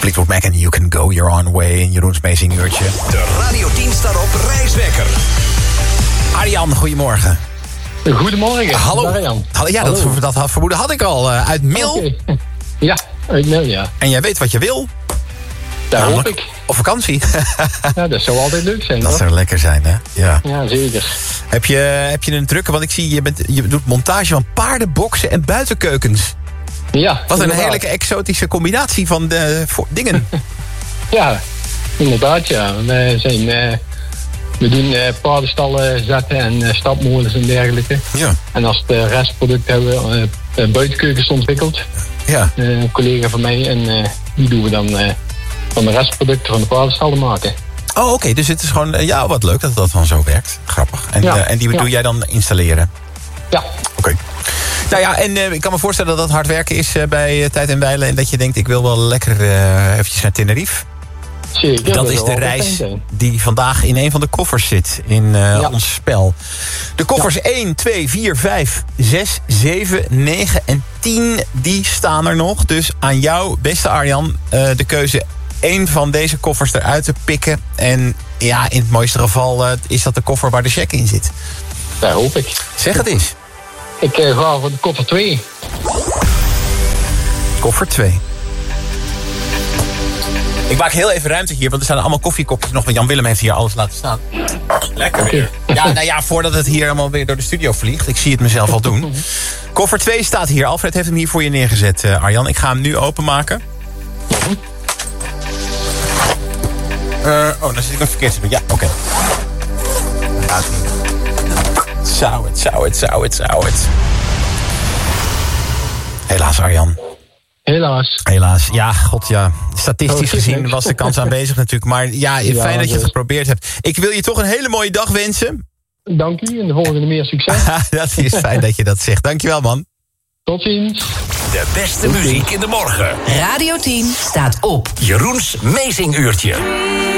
Fleetwood Mac en You Can Go Your Own Way in Jeroen's Amazing Uurtje. De Radio 10 staat op reiswekker. Arjan, goedemorgen. Goedemorgen. Hallo. Arjan. Ja, dat vermoeden had ik al. Uit Mil. Okay. Ja, uit Mil, ja. En jij weet wat je wil. Daar hoop ik. Op vakantie. Ja, dat zou altijd leuk zijn, dat hoor. zou lekker zijn, hè? Ja, ja zeker. Heb je een drukke, want ik zie, je doet montage van paardenboksen en buitenkeukens. Ja. Wat een inderdaad. heerlijke exotische combinatie van dingen. Ja, inderdaad, ja. We doen paardenstallen zetten en stapmolens en dergelijke. Ja. En als het restproduct hebben we buitenkeukens ontwikkeld. Ja. Een collega van mij. En die doen we dan van de restproducten van de paardenstallen maken. Oh, oké. Dus het is gewoon... ja, wat leuk dat dat dan zo werkt. Grappig. En die doe jij dan installeren? Ja. Oké. Nou ja, en ik kan me voorstellen dat dat hard werken is bij Tijd en Wijlen. En dat je denkt, ik wil wel lekker eventjes naar Tenerife. Zeker. Dat is de reis die vandaag in een van de koffers zit in ons spel. De koffers 1, 2, 4, 5, 6, 7, 9 en 10, die staan er nog. Dus aan jou, beste Arjan, de keuze 1 van deze koffers eruit te pikken. En ja, in het mooiste geval is dat de koffer waar de cheque in zit. Dat hoop ik. Zeg het eens. Ik ga voor de koffer 2. Koffer 2. Ik maak heel even ruimte hier, want er staan allemaal koffiekopjes nog. Want Jan Willem heeft hier alles laten staan. Lekker weer. Ja, nou ja, voordat het hier helemaal weer door de studio vliegt. Ik zie het mezelf al doen. Koffer 2 staat hier. Alfred heeft hem hier voor je neergezet, Arjan. Ik ga hem nu openmaken. Dan zit ik nog verkeerd te doen. Ja, oké. Zou het. Helaas, Arjan. Helaas. Ja, god ja. Statistisch gezien was de kans aanwezig natuurlijk. Maar ja, fijn dat je het geprobeerd hebt. Ik wil je toch een hele mooie dag wensen. Dank u. En de volgende meer succes. Dat is fijn dat je dat zegt. Dankjewel, man. Tot ziens. De beste muziek in de morgen. Radio 10 staat op. Jeroen's Amazing Uurtje.